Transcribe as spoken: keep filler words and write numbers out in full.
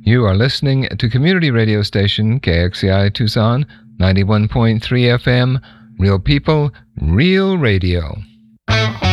You are listening to community radio station K X C I Tucson, ninety-one point three F M, Real People, Real Radio.